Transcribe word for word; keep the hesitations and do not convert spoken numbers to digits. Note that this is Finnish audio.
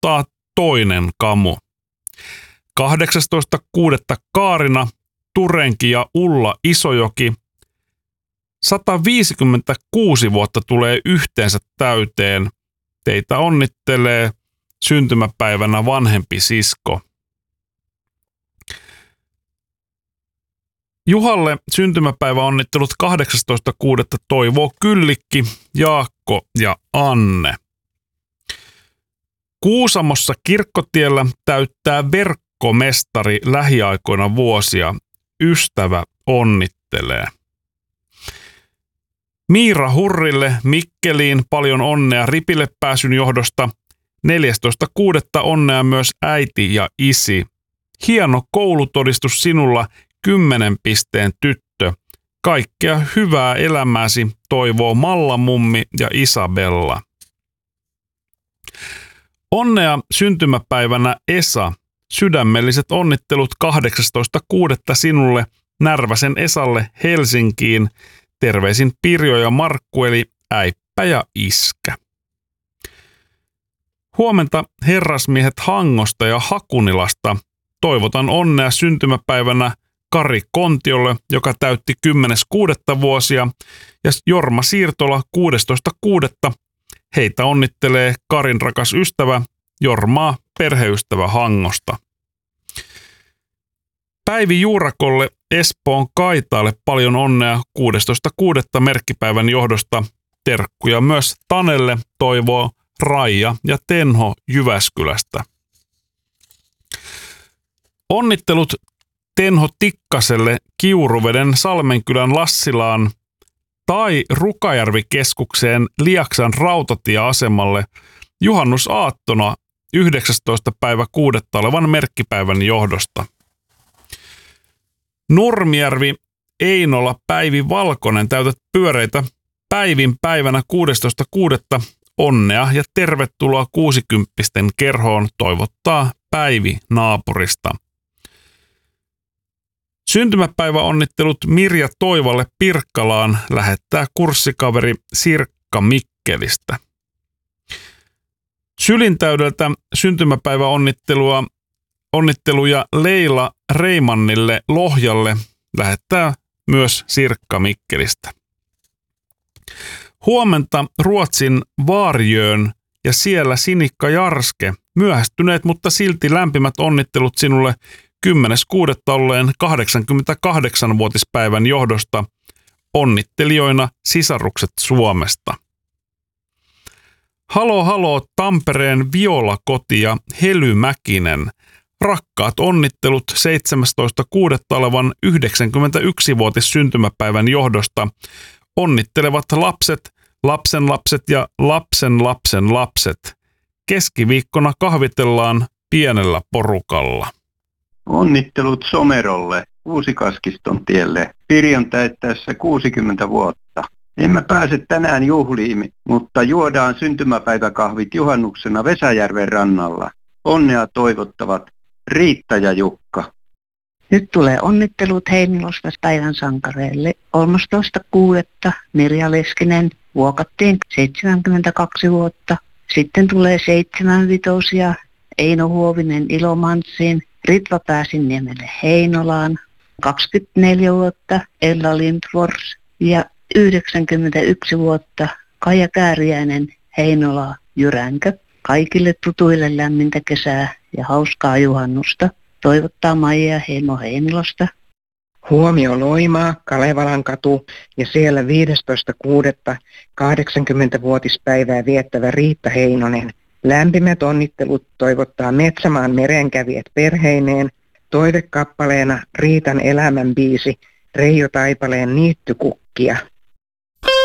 toivottaa toinen kamu. kahdeksastoista kuudetta Kaarina, Turenki ja Ulla Isojoki. sata viisikymmentäkuusi vuotta tulee yhteensä täyteen. Teitä onnittelee syntymäpäivänä vanhempi sisko. Juhalle syntymäpäiväonnittelut kahdeksastoista kuudetta toivoo Kyllikki, Jaakko ja Anne. Kuusamossa Kirkkotiellä täyttää verkkomestari lähiaikoina vuosia. Ystävä onnittelee. Miira Hurrille Mikkeliin paljon onnea ripille pääsyn johdosta. neljästoista kuudetta onnea myös äiti ja isi. Hieno koulutodistus sinulla, kymmenen pisteen tyttö. Kaikkea hyvää elämääsi toivoo Malla mummi ja Isabella. Onnea syntymäpäivänä Esa. Sydämelliset onnittelut kahdeksastoista kuudetta sinulle, Närväsen Esalle Helsinkiin. Terveisin Pirjo ja Markku eli äippä ja iskä. Huomenta herrasmiehet Hangosta ja Hakunilasta. Toivotan onnea syntymäpäivänä Kari Kontiolle, joka täytti kymmenes kuudetta vuosia, ja Jorma Siirtola kuudestoista kuudetta Heitä onnittelee Karin rakas ystävä Jormaa, perheystävä Hangosta. Päivi Juurakolle Espoon Kaitaalle paljon onnea kuudestoista kuudetta merkkipäivän johdosta. Terkkuja myös Tanelle toivoo Raija ja Tenho Jyväskylästä. Onnittelut Tenho Tikkaselle Kiuruveden Salmenkylän Lassilaan tai Rukajärvi-keskukseen Lieksan rautatieasemalle juhannusaattona yhdeksästoista päivä kuudetta olevan merkkipäivän johdosta. Nurmijärvi Einola Päivi Valkonen, täytät pyöreitä Päivin päivänä kuudestoista kuudetta onnea ja tervetuloa kuusikymppisten kerhoon toivottaa Päivi naapurista. Syntymäpäiväonnittelut Mirja Toivalle Pirkkalaan lähettää kurssikaveri Sirkka Mikkelistä. Sylintäydeltä syntymäpäiväonnittelua onnitteluja Leila Reimannille Lohjalle lähettää myös Sirkka Mikkelistä. Huomenta Ruotsin Vaarjöön ja siellä Sinikka Jarske. Myöhästyneet, mutta silti lämpimät onnittelut sinulle kymmenes kuudetta olleen kahdeksankymmentäkahdeksanvuotispäivän johdosta. Onnittelijoina sisarukset Suomesta. Halo halo Tampereen Viola-koti ja Hely Mäkinen. Rakkaat onnittelut seitsemästoista kuudetta olevan yhdeksänkymmentäyksivuotis syntymäpäivän johdosta. Onnittelevat lapset, lapsenlapset ja lapsen lapsen lapset. Keskiviikkona kahvitellaan pienellä porukalla. Onnittelut Somerolle Uusikaskiston tielle Pirjon täyttäessä kuusikymmentä vuotta. Emme pääse tänään juhliin, mutta juodaan syntymäpäiväkahvit juhannuksena Vesäjärven rannalla. Onnea toivottavat Riitta ja Jukka. Nyt tulee onnittelut Heinilosta päivän sankareille. kolmastoista kuudetta Mirja Leskinen vuokattiin seitsemänkymmentäkaksi vuotta. Sitten tulee seitsemän vitosia Eino Huovinen Ilomantsiin. Ritva Pääsinniemelle Heinolaan. kaksikymmentäneljä vuotta Ella Lindfors ja yhdeksänkymmentäyksi vuotta Kaija Kääriäinen Heinola Jyränkö. Kaikille tutuille lämmintä kesää ja hauskaa juhannusta. Toivottaa Maija Heimo Heinilosta. Huomio Loimaa, Kalevalan katu ja siellä viidestoista kuudetta kahdeksankymmentävuotispäivää viettävä Riitta Heinonen. Lämpimät onnittelut toivottaa Metsämaan merenkävijät perheineen. Toivekappaleena Riitan elämän biisi Reijo Taipaleen Niittykukkia.